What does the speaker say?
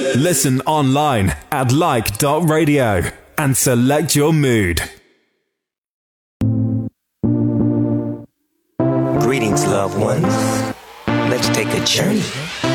Listen online at like.radio and select your mood. Greetings, loved ones. Let's take a journey